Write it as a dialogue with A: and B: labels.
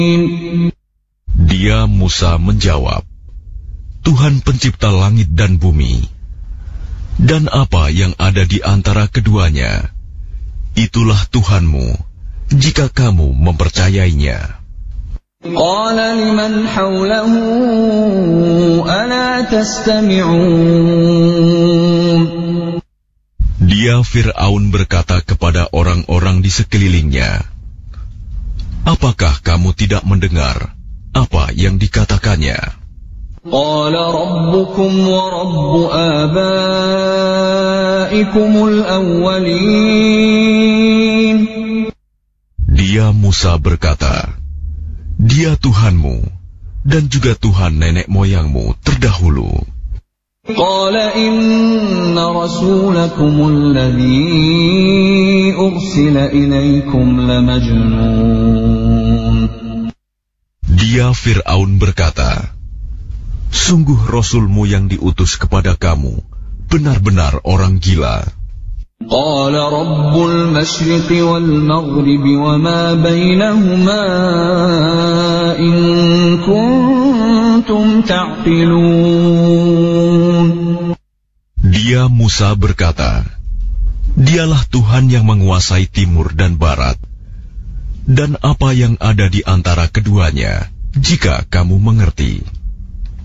A: Dia Musa menjawab, Tuhan pencipta langit dan bumi, dan apa yang ada di antara keduanya, itulah Tuhanmu, jika kamu mempercayainya.
B: Qala liman hawlahu ala tastami'un.
A: Dia Fir'aun berkata kepada orang-orang di sekelilingnya, apakah kamu tidak mendengar apa yang dikatakannya?
B: Qala rabbukum wa rabbu abaikumul awwalin.
A: Dia Musa berkata, Dia Tuhanmu dan juga Tuhan nenek moyangmu terdahulu.
B: Qala inna rasulakumul ladzi ursila ilaikum lamajnun.
A: Dia Fir'aun berkata, sungguh Rasulmu yang diutus kepada kamu benar-benar orang gila.
B: Qala rabbul masyriqi wal maghribi wa ma bainahuma in kuntum ta'qilun.
A: Dia Musa berkata, Dialah Tuhan yang menguasai timur dan barat, dan apa yang ada di antara keduanya, jika kamu mengerti.